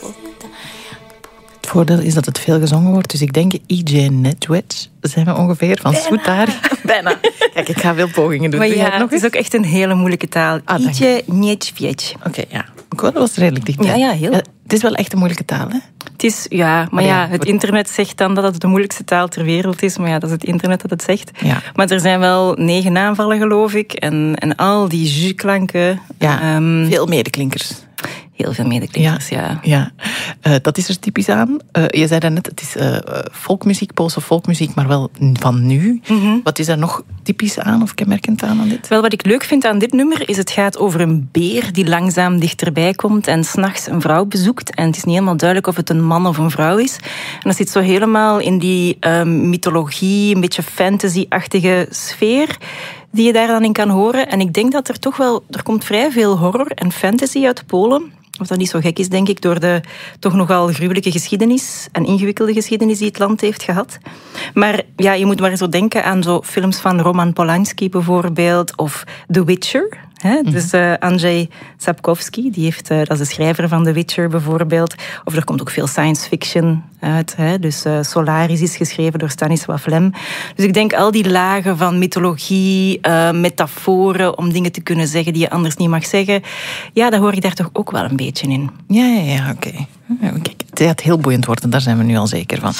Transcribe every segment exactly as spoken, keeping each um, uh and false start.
Het voordeel is dat het veel gezongen wordt, dus ik denk E J Nedwedge zijn we ongeveer, van Soetari. Bijna. Kijk, ik ga veel pogingen doen. Maar Doe ja, jij het nog het is eens? ook echt een hele moeilijke taal. Ah, dank E J Nedwedge. Oké, ja. Ik hoor, dat was redelijk dichtbij. Ja, ja, heel. Ja, het is wel echt een moeilijke taal, hè? Het is, ja, maar, Maar ja, ja, het voor- internet zegt dan dat het de moeilijkste taal ter wereld is. Maar ja, dat is het internet dat het zegt. Ja. Maar er zijn wel negen aanvallen, geloof ik. En, en al die j-klanken. Ja, ehm, veel medeklinkers. heel veel medeklinkers, ja. Ja, uh, dat is er typisch aan. Uh, je zei daarnet, het is uh, folkmuziek, Poolse folkmuziek, maar wel van nu. Mm-hmm. Wat is daar nog typisch aan of kenmerkend aan aan dit? Wel, wat ik leuk vind aan dit nummer is het gaat over een beer die langzaam dichterbij komt en 's nachts een vrouw bezoekt. En het is niet helemaal duidelijk of het een man of een vrouw is. En dat zit zo helemaal in die uh, mythologie, een beetje fantasy-achtige sfeer die je daar dan in kan horen. En ik denk dat er toch wel, er komt vrij veel horror en fantasy uit Polen. Wat dat niet zo gek is, denk ik, door de toch nogal gruwelijke geschiedenis en ingewikkelde geschiedenis die het land heeft gehad. Maar ja, je moet maar zo denken aan zo films van Roman Polanski bijvoorbeeld, of The Witcher. Hè? Mm-hmm. Dus uh, Andrzej Sapkowski, die heeft, uh, dat is de schrijver van The Witcher bijvoorbeeld. Of er komt ook veel science fiction uit. Hè? Dus uh, Solaris is geschreven door Stanisław Lem. Dus ik denk al die lagen van mythologie, uh, metaforen, om dingen te kunnen zeggen die je anders niet mag zeggen. Ja, dat hoor ik daar toch ook wel een beetje in. Ja, ja, ja, oké. Okay. Kijk, het gaat heel boeiend worden, daar zijn we nu al zeker van.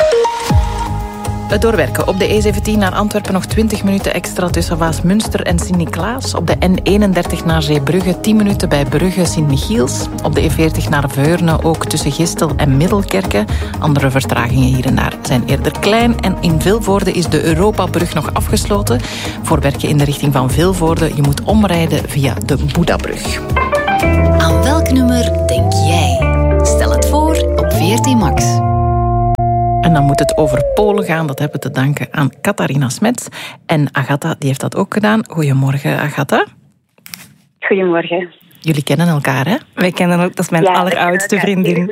Het doorwerken. Op de E zeventien naar Antwerpen nog twintig minuten extra tussen Waasmunster en Sint-Niklaas. Op de N eenendertig naar Zeebrugge tien minuten bij Brugge Sint-Michiels. Op de E veertig naar Veurne ook tussen Gistel en Middelkerke. Andere vertragingen hier en daar zijn eerder klein. En in Vilvoorde is de Europabrug nog afgesloten. Voor werken in de richting van Vilvoorde, je moet omrijden via de Boedabrug. Aan welk nummer denk jij? Stel het voor op V R T Max. En dan moet het over Polen gaan. Dat hebben we te danken aan Katarina Smets. En Agatha, die heeft dat ook gedaan. Goedemorgen, Agatha. Goedemorgen. Jullie kennen elkaar, hè? Wij kennen ook, dat is mijn ja, alleroudste vriendin.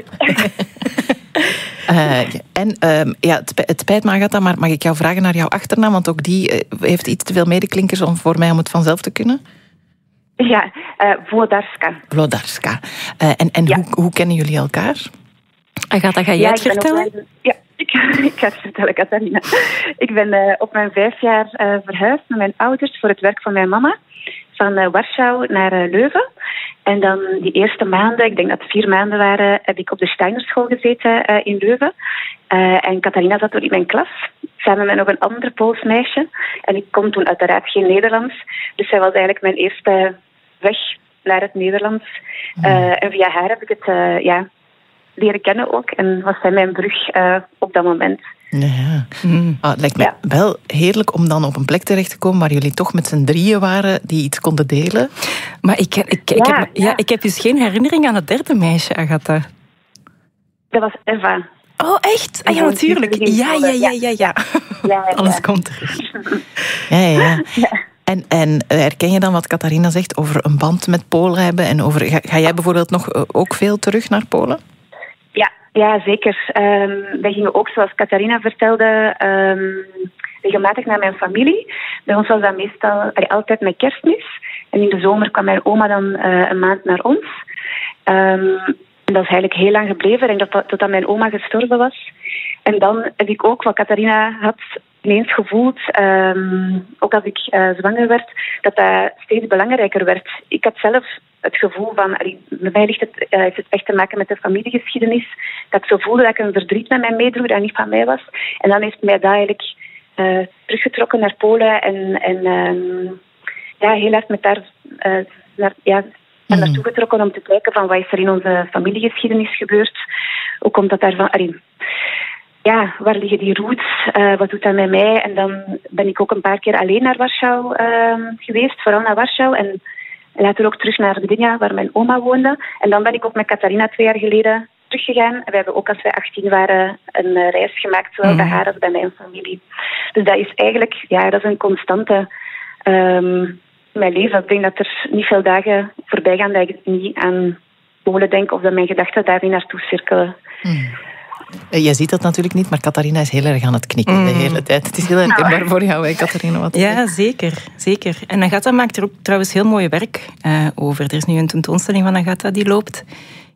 uh, en uh, ja, het, het spijt me, Agatha, maar mag ik jou vragen naar jouw achternaam? Want ook die uh, heeft iets te veel medeklinkers om voor mij om het vanzelf te kunnen. Ja, uh, Włodarska. Włodarska. Uh, en en ja. hoe, hoe kennen jullie elkaar? Agatha, ga jij ja, het vertellen? Mijn, ja, ik, ik ga het vertellen, Katarina. Ik ben uh, op mijn vijf jaar uh, verhuisd met mijn ouders voor het werk van mijn mama. Van uh, Warschau naar uh, Leuven. En dan die eerste maanden, ik denk dat het vier maanden waren, heb ik op de Steinerschool gezeten uh, in Leuven. Uh, en Katarina zat toen in mijn klas, samen met nog een ander Pools meisje. En ik kon toen uiteraard geen Nederlands. Dus zij was eigenlijk mijn eerste weg naar het Nederlands. Uh, en via haar heb ik het uh, ja, leren kennen ook. En was zij mijn brug uh, op dat moment. Ja, mm. ah, het lijkt me ja. wel heerlijk om dan op een plek terecht te komen waar jullie toch met z'n drieën waren die iets konden delen. Maar ik, ik, ik, ja, ik, heb, ja. ja, ik heb dus geen herinnering aan het derde meisje, Agatha. Dat was Eva. Oh, echt? Ah, ja, natuurlijk. Ja, ja, ja, ja, ja. ja, ja Alles ja. komt terug. Ja, ja, ja. ja. En, en herken je dan wat Katarina zegt over een band met Polen hebben? En over, ga, ga jij bijvoorbeeld nog ook veel terug naar Polen? Ja, ja zeker. Um, wij gingen ook, zoals Katarina vertelde, um, regelmatig naar mijn familie. Bij ons was dat meestal allee, altijd met Kerstmis. En in de zomer kwam mijn oma dan uh, een maand naar ons. Um, en dat is eigenlijk heel lang gebleven. Ik denk dat totdat mijn oma gestorven was. En dan heb ik ook, wat Katarina had ineens gevoeld, um, ook als ik uh, zwanger werd, dat dat steeds belangrijker werd. Ik had zelf het gevoel van, allee, bij mij ligt het, uh, heeft het echt te maken met de familiegeschiedenis, dat ik zo voelde dat ik een verdriet met mij meedroeg dat niet van mij was. En dan heeft mij dat eigenlijk uh, teruggetrokken naar Polen en, en um, ja, heel hard met daar uh, naar, ja, en naartoe getrokken om te kijken van wat is er in onze familiegeschiedenis gebeurd. Hoe komt dat daarvan? Allee, ja, waar liggen die roots? Uh, wat doet dat met mij? En dan ben ik ook een paar keer alleen naar Warschau uh, geweest, vooral naar Warschau. En later ook terug naar Gdynia, waar mijn oma woonde. En dan ben ik ook met Katarina twee jaar geleden teruggegaan. En we hebben ook als wij achttien waren een uh, reis gemaakt, zowel mm. bij haar als bij mijn familie. Dus dat is eigenlijk, ja, dat is een constante um, in mijn leven. Ik denk dat er niet veel dagen voorbij gaan dat ik niet aan Polen denk of dat mijn gedachten daar niet naartoe cirkelen. Mm. Jij ziet dat natuurlijk niet, maar Katarina is heel erg aan het knikken mm. de hele tijd. Het is heel herkenbaar nou. voor jou, hè, Katarina? Wat ja, zeker, zeker. En Agatha maakt er ook trouwens heel mooi werk uh, over. Er is nu een tentoonstelling van Agatha die loopt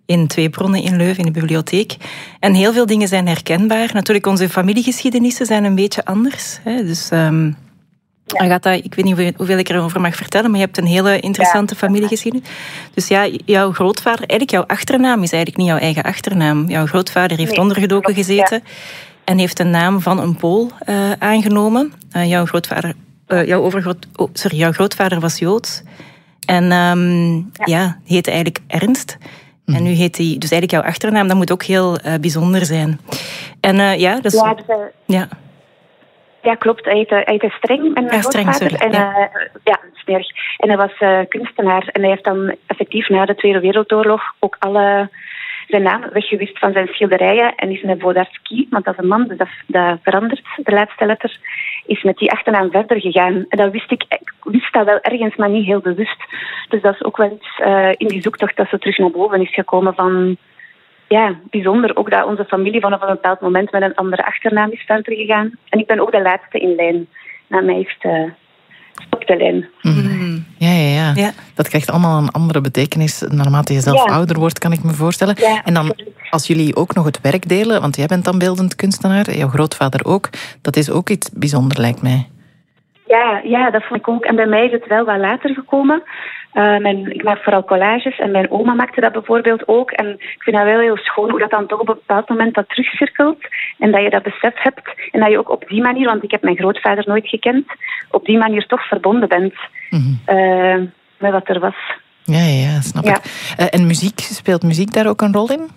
in twee bronnen in Leuven, in de bibliotheek. En heel veel dingen zijn herkenbaar. Natuurlijk, onze familiegeschiedenissen zijn een beetje anders. Hè. Dus um, ja. Agatha, ik weet niet hoeveel ik erover mag vertellen, maar je hebt een hele interessante ja. familiegeschiedenis. Dus ja, jouw grootvader, eigenlijk jouw achternaam is eigenlijk niet jouw eigen achternaam. Jouw grootvader heeft nee, ondergedoken gezeten ja. en heeft een naam van een Pool uh, aangenomen. Uh, jouw grootvader, uh, jouw overgroot, oh, sorry, jouw grootvader was Joods. En um, ja. ja, heette eigenlijk Ernst. Mm. En nu heet hij, dus eigenlijk jouw achternaam, dat moet ook heel uh, bijzonder zijn. En uh, ja, dus, ja, dus uh, ja. Ja, klopt. Hij heette, hij heette Streng, mijn ja, Streng, grootvader. En, ja. Uh, ja, smerig. En hij was uh, kunstenaar. En hij heeft dan effectief na de Tweede Wereldoorlog ook alle zijn naam weggewist van zijn schilderijen. En is met Wodarski, want dat is een man, dus dat, dat verandert, de laatste letter, is met die achternaam verder gegaan. En dat wist ik, ik wist dat wel ergens, maar niet heel bewust. Dus dat is ook wel iets uh, in die zoektocht dat zo terug naar boven is gekomen van... Ja, bijzonder ook dat onze familie vanaf een bepaald moment met een andere achternaam is verder gegaan. En ik ben ook de laatste in lijn. Na mij heeft uh, stopt de lijn. Mm. Ja, ja, ja, ja. Dat krijgt allemaal een andere betekenis naarmate je zelf ja. ouder wordt, kan ik me voorstellen. Ja, en dan, als jullie ook nog het werk delen, want jij bent dan beeldend kunstenaar, jouw grootvader ook, dat is ook iets bijzonders, lijkt mij. Ja, ja, dat vond ik ook. En bij mij is het wel wat later gekomen. Uh, mijn, ik maak vooral collages en mijn oma maakte dat bijvoorbeeld ook. En ik vind dat wel heel schoon hoe dat dan toch op een bepaald moment dat terugcirkelt. En dat je dat besef hebt. En dat je ook op die manier, want ik heb mijn grootvader nooit gekend, op die manier toch verbonden bent mm-hmm. uh, met wat er was. Ja, ja, ja, snap ja. ik. Uh, en muziek, speelt muziek daar ook een rol in?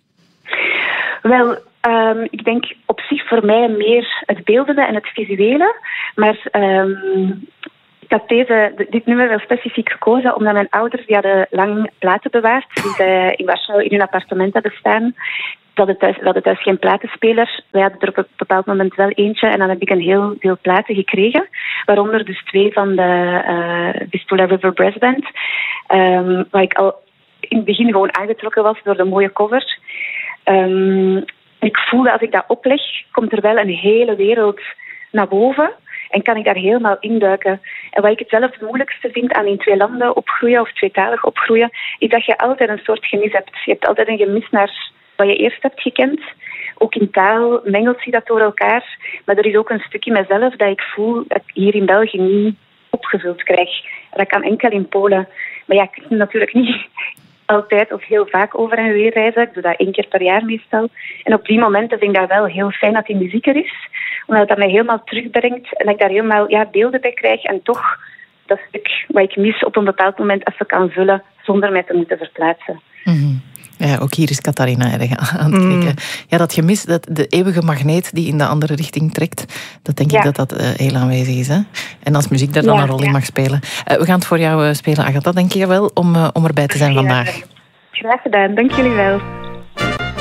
Wel... Um, ik denk op zich voor mij meer het beeldende en het visuele. Maar um, ik had deze, dit nummer wel specifiek gekozen omdat mijn ouders die hadden lang platen bewaard die zij in Warschau in hun appartement hadden staan. Dat het thuis, dat het thuis geen platenspeler. Wij hadden er op een bepaald moment wel eentje en dan heb ik een heel veel platen gekregen. Waaronder dus twee van de uh, Vistula River Brass Band. Um, waar ik al in het begin gewoon aangetrokken was door de mooie cover. Um, Ik voel dat als ik dat opleg, komt er wel een hele wereld naar boven. En kan ik daar helemaal induiken. En wat ik het zelf het moeilijkste vind aan in twee landen opgroeien of tweetalig opgroeien, is dat je altijd een soort gemis hebt. Je hebt altijd een gemis naar wat je eerst hebt gekend. Ook in taal mengelt zich dat door elkaar. Maar er is ook een stukje mezelf dat ik voel dat ik hier in België niet opgevuld krijg. Dat kan enkel in Polen. Maar ja, ik kan natuurlijk niet... altijd of heel vaak over en weer reizen. Ik doe dat één keer per jaar meestal. En op die momenten vind ik dat wel heel fijn dat die muziek er is. Omdat dat mij helemaal terugbrengt. En dat ik daar helemaal ja, beelden bij krijg. En toch dat stuk wat ik mis op een bepaald moment even kan vullen. Zonder mij te moeten verplaatsen. Mm-hmm. Ja, ook hier is Catharina erg aan het knikken. Mm. Ja, dat gemis, dat de eeuwige magneet die in de andere richting trekt, dat denk ja. ik dat dat uh, heel aanwezig is. Hè? En als muziek daar dan ja, een rol ja. in mag spelen. Uh, we gaan het voor jou uh, spelen, Agatha, denk je wel, om, uh, om erbij te zijn vandaag. Graag gedaan, dank jullie wel.